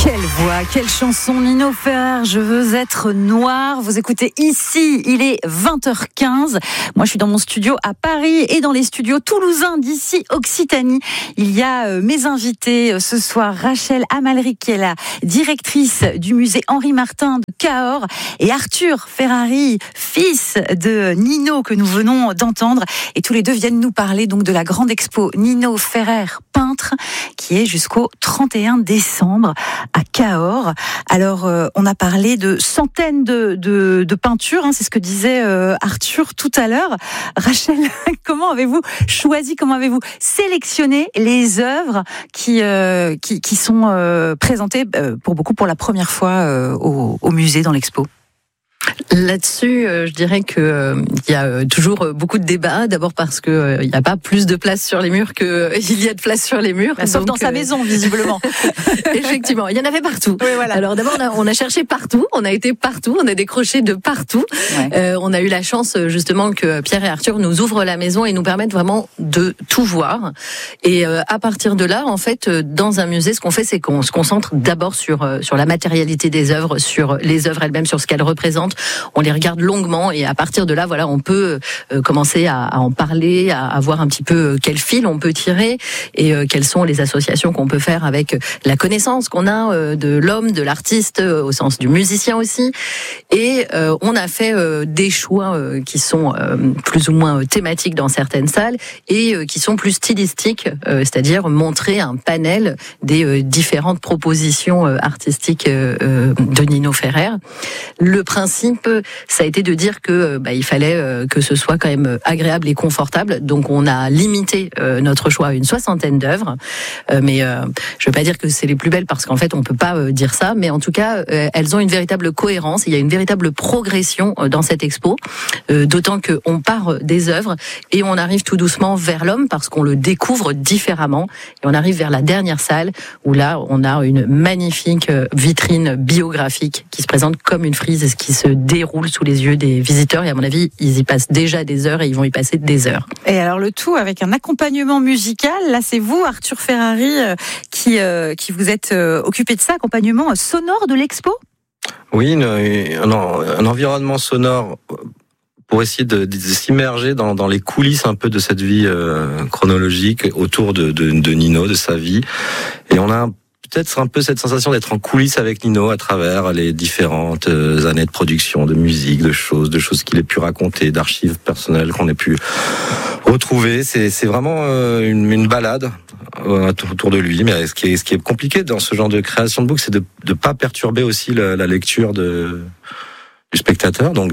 Quelle voix, quelle chanson, Nino Ferrer, je veux être noir. Vous écoutez ici, il est 20h15. Moi, je suis dans mon studio à Paris et dans les studios toulousains d'ici Occitanie. Il y a mes invités ce soir, Rachel Amalric, qui est la directrice du musée Henri Martin de Cahors, et Arthur Ferrari, fils de Nino, que nous venons d'entendre. Et tous les deux viennent nous parler donc de la grande expo Nino Ferrer, peintre, qui est jusqu'au 31 décembre. À Cahors. Alors, on a parlé de centaines de peintures, hein, c'est ce que disait Arthur tout à l'heure. Rachel, comment avez-vous choisi, comment avez-vous sélectionné les œuvres qui sont présentées pour beaucoup pour la première fois au musée, dans l'expo? Là-dessus, je dirais que il y a toujours beaucoup de débats. D'abord parce que il n'y a pas plus de place sur les murs que il y a de place sur les murs. Sauf donc, dans sa maison, visiblement. Effectivement, il y en avait partout. Oui, voilà. Alors d'abord, on a cherché partout, on a été partout, on a décroché de partout. Ouais. On a eu la chance justement que Pierre et Arthur nous ouvrent la maison et nous permettent vraiment de tout voir. Et à partir de là, en fait, dans un musée, ce qu'on fait, c'est qu'on se concentre d'abord sur la matérialité des œuvres, sur les œuvres elles-mêmes, sur ce qu'elles représentent. On les regarde longuement et à partir de là, voilà, on peut commencer à en parler, à voir un petit peu quel fil on peut tirer et quelles sont les associations qu'on peut faire avec la connaissance qu'on a de l'homme, de l'artiste, au sens du musicien aussi. Et on a fait des choix qui sont plus ou moins thématiques dans certaines salles et qui sont plus stylistiques, c'est-à-dire montrer un panel des différentes propositions artistiques de Nino Ferrer. Le principe, ça a été de dire que il fallait que ce soit quand même agréable et confortable. Donc on a limité notre choix à une 60aine d'œuvres. Mais je veux pas dire que c'est les plus belles parce qu'en fait on peut pas dire ça. Mais en tout cas, elles ont une véritable cohérence. Il y a une véritable progression dans cette expo. D'autant que on part des œuvres et on arrive tout doucement vers l'homme parce qu'on le découvre différemment. Et on arrive vers la dernière salle où là on a une magnifique vitrine biographique qui se présente comme une frise et qui se déroule sous les yeux des visiteurs. Et à mon avis, ils y passent déjà des heures et ils vont y passer des heures. Et alors le tout avec un accompagnement musical. Là, c'est vous, Arthur Ferrari, qui vous êtes occupé de ça, accompagnement sonore de l'expo? Oui, un environnement sonore pour essayer de s'immerger dans les coulisses un peu de cette vie chronologique autour de Nino, de sa vie. Et on a peut-être un peu cette sensation d'être en coulisses avec Nino à travers les différentes années de production, de musique, de choses qu'il ait pu raconter, d'archives personnelles qu'on ait pu retrouver. C'est vraiment une balade autour de lui. Mais ce qui est compliqué dans ce genre de création de book, c'est de pas perturber aussi la lecture du spectateur. Donc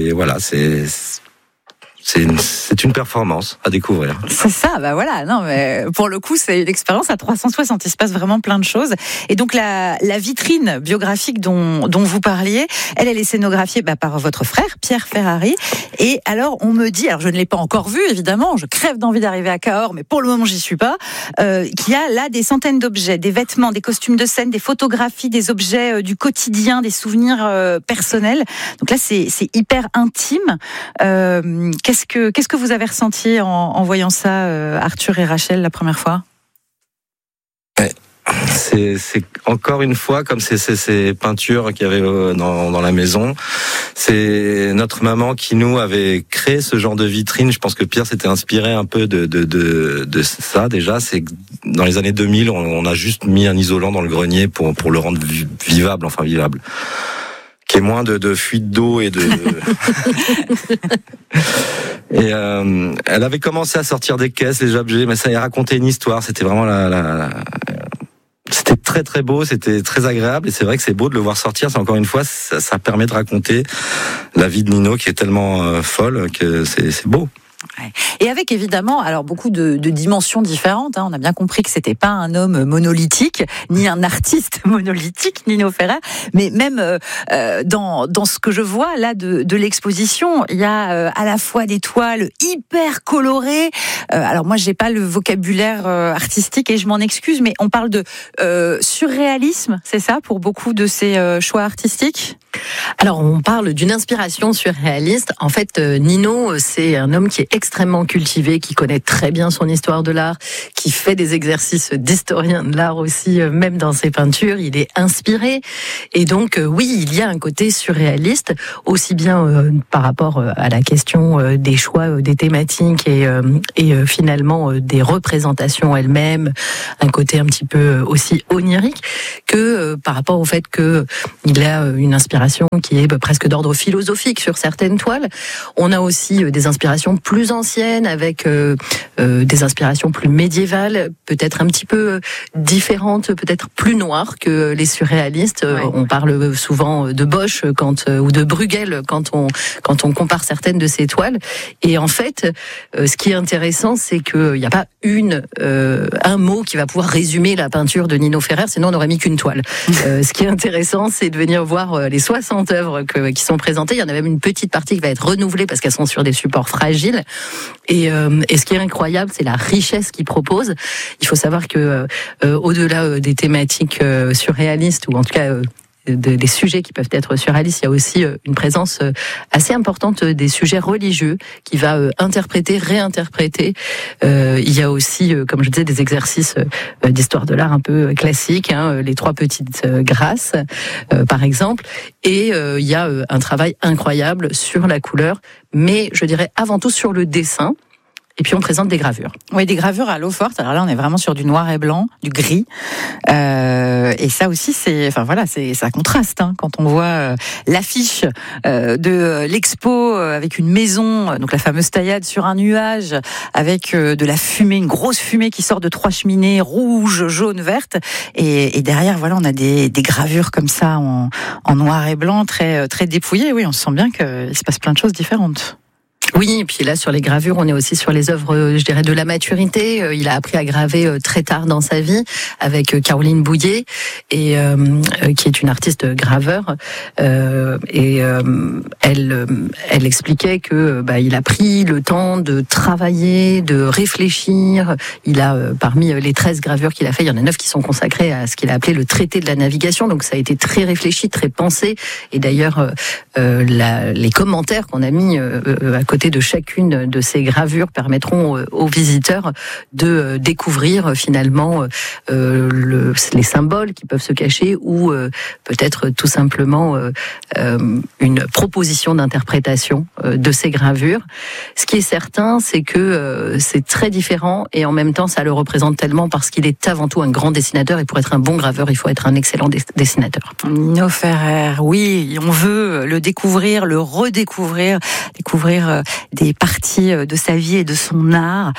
c'est une performance à découvrir. C'est ça, bah voilà. Non, mais pour le coup, c'est une expérience à 360. Il se passe vraiment plein de choses. Et donc la vitrine biographique dont vous parliez, elle est scénographiée par votre frère Pierre Ferrari. Et alors on me dit, alors je ne l'ai pas encore vue évidemment, je crève d'envie d'arriver à Cahors, mais pour le moment j'y suis pas. Qu'il y a là des centaines d'objets, des vêtements, des costumes de scène, des photographies, des objets du quotidien, des souvenirs personnels. Donc là c'est hyper intime. Qu'est-ce que vous avez ressenti en voyant ça, Arthur et Rachel, la première fois? C'est encore une fois comme ces peintures qu'il y avait dans la maison. C'est notre maman qui nous avait créé ce genre de vitrine. Je pense que Pierre s'était inspiré un peu de ça déjà. C'est dans les années 2000, on a juste mis un isolant dans le grenier pour le rendre vivable. Qu'il y ait moins de fuite d'eau et de... Et elle avait commencé à sortir des caisses, les objets, mais ça y racontait une histoire. C'était vraiment c'était très très beau, c'était très agréable. Et c'est vrai que c'est beau de le voir sortir. C'est encore une fois, ça permet de raconter la vie de Nino qui est tellement folle que c'est beau. Et avec évidemment, alors beaucoup de dimensions différentes. On a bien compris que c'était pas un homme monolithique, ni un artiste monolithique, Nino Ferrer. Mais même dans ce que je vois là de l'exposition, il y a à la fois des toiles hyper colorées. Alors moi, j'ai pas le vocabulaire artistique et je m'en excuse, mais on parle de surréalisme, c'est ça pour beaucoup de ces choix artistiques? Alors on parle d'une inspiration surréaliste. En fait, Nino, c'est un homme qui est extrêmement extrêmement cultivé, qui connaît très bien son histoire de l'art, qui fait des exercices d'historien de l'art aussi, même dans ses peintures. Il est inspiré. Et donc, oui, il y a un côté surréaliste, aussi bien par rapport à la question des choix des thématiques et finalement des représentations elles-mêmes, un côté un petit peu aussi onirique, que par rapport au fait qu'il a une inspiration qui est presque d'ordre philosophique sur certaines toiles. On a aussi des inspirations plus anciennes, avec des inspirations plus médiévales, peut-être un petit peu différentes, peut-être plus noires que les surréalistes. Ouais. On parle souvent de Bosch ou de Bruegel quand on compare certaines de ces toiles. Et en fait, ce qui est intéressant, c'est qu'il n'y a pas un mot qui va pouvoir résumer la peinture de Nino Ferrer, sinon on n'aurait mis qu'une toile. Ce qui est intéressant, c'est de venir voir les 60 œuvres qui sont présentées. Il y en a même une petite partie qui va être renouvelée parce qu'elles sont sur des supports fragiles. Et ce qui est incroyable, c'est la richesse qu'il propose. Il faut savoir que au-delà des thématiques surréalistes, ou en tout cas des sujets qui peuvent être surréalistes, il y a aussi une présence assez importante des sujets religieux qui va interpréter, réinterpréter. Il y a aussi, comme je disais, des exercices d'histoire de l'art un peu classiques, les 3 petites grâces, par exemple. Et il y a un travail incroyable sur la couleur, mais je dirais avant tout sur le dessin. Et puis on présente des gravures. Oui, des gravures à l'eau forte. Alors là, on est vraiment sur du noir et blanc, du gris. Et ça aussi, ça contraste quand on voit l'affiche de l'expo avec une maison, donc la fameuse taillade sur un nuage, avec de la fumée, une grosse fumée qui sort de 3 cheminées rouges, jaunes, vertes. Et derrière, voilà, on a des gravures comme ça en noir et blanc, très très dépouillées. Oui, on sent bien qu'il se passe plein de choses différentes. Oui, et puis là, sur les gravures, on est aussi sur les œuvres, je dirais, de la maturité. Il a appris à graver très tard dans sa vie avec Caroline Bouillet, et qui est une artiste graveur. Elle expliquait que il a pris le temps de travailler, de réfléchir. Il a, parmi les 13 gravures qu'il a fait, il y en a 9 qui sont consacrées à ce qu'il a appelé le traité de la navigation. Donc ça a été très réfléchi, très pensé. Et d'ailleurs, les commentaires qu'on a mis à côté de chacune de ces gravures permettront aux visiteurs de découvrir finalement les symboles qui peuvent se cacher, ou peut-être tout simplement une proposition d'interprétation de ces gravures. Ce qui est certain, c'est que c'est très différent, et en même temps ça le représente tellement, parce qu'il est avant tout un grand dessinateur, et pour être un bon graveur, il faut être un excellent dessinateur. Nino Ferrer, oui, on veut le découvrir, le redécouvrir, découvrir des parties de sa vie et de son art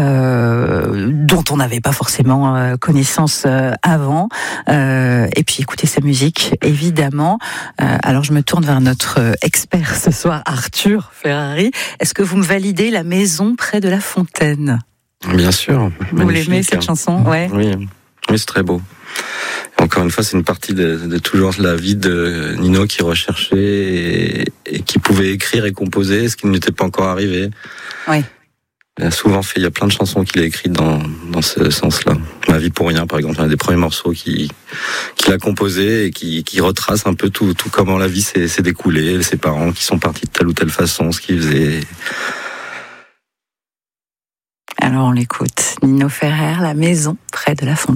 dont on n'avait pas forcément connaissance avant. Et puis écouter sa musique, évidemment. Alors je me tourne vers notre expert ce soir, Arthur Ferrari. Est-ce que vous me validez La maison près de la fontaine? Bien sûr. Vous l'aimez, cette chanson? Ouais. Oui, c'est très beau. Encore une fois, c'est une partie de toujours la vie de Nino, qui recherchait et qui pouvait écrire et composer, ce qui n'était pas encore arrivé. Oui. Il y a plein de chansons qu'il a écrites dans ce sens-là. Ma vie pour rien, par exemple, un des premiers morceaux qu'il a composé et qui retrace un peu tout comment la vie s'est découlée, ses parents qui sont partis de telle ou telle façon, ce qu'ils faisaient. Alors on l'écoute. Nino Ferrer, La maison près de la fontaine.